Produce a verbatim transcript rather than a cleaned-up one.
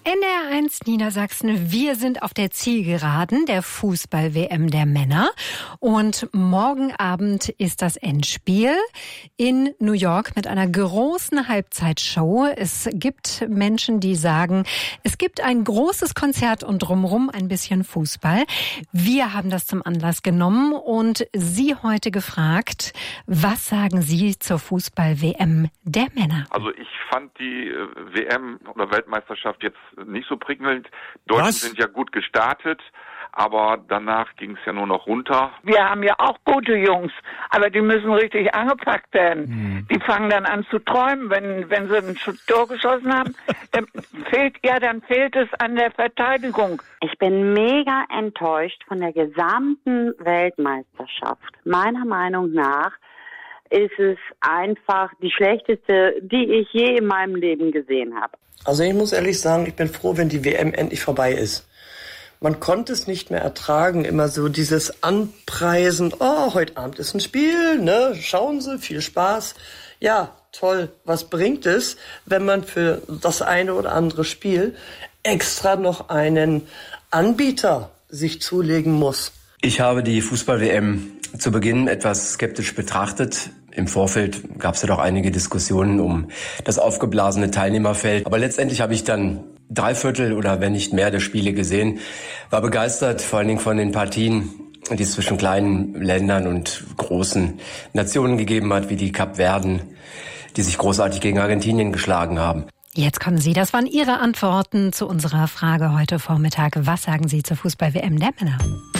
N D R eins Niedersachsen, wir sind auf der Zielgeraden der Fußball-W M der Männer und morgen Abend ist das Endspiel in New York mit einer großen Halbzeitshow. Es gibt Menschen, die sagen, es gibt ein großes Konzert und drumherum ein bisschen Fußball. Wir haben das zum Anlass genommen und Sie heute gefragt, was sagen Sie zur Fußball-W M der Männer? Also ich fand die W M oder Weltmeisterschaft jetzt nicht so prickelnd. Deutschen Was? sind ja gut gestartet, aber danach ging es ja nur noch runter. Wir haben ja auch gute Jungs, aber die müssen richtig angepackt werden. Hm. Die fangen dann an zu träumen, wenn wenn sie ein Tor geschossen haben. Dann fehlt ja, dann fehlt es an der Verteidigung. Ich bin mega enttäuscht von der gesamten Weltmeisterschaft. Meiner Meinung nach ist es einfach die schlechteste, die ich je in meinem Leben gesehen habe. Also ich muss ehrlich sagen, ich bin froh, wenn die W M endlich vorbei ist. Man konnte es nicht mehr ertragen, immer so dieses Anpreisen, oh, heute Abend ist ein Spiel, ne, schauen Sie, viel Spaß. Ja, toll, was bringt es, wenn man für das eine oder andere Spiel extra noch einen Anbieter sich zulegen muss? Ich habe die Fußball-W M zu Beginn etwas skeptisch betrachtet. Im Vorfeld gab es ja doch einige Diskussionen um das aufgeblasene Teilnehmerfeld. Aber letztendlich habe ich dann drei Viertel oder wenn nicht mehr der Spiele gesehen, war begeistert, vor allen Dingen von den Partien, die es zwischen kleinen Ländern und großen Nationen gegeben hat, wie die Kapverden, die sich großartig gegen Argentinien geschlagen haben. Jetzt kommen Sie, das waren Ihre Antworten zu unserer Frage heute Vormittag. Was sagen Sie zur Fußball-W M der Männer?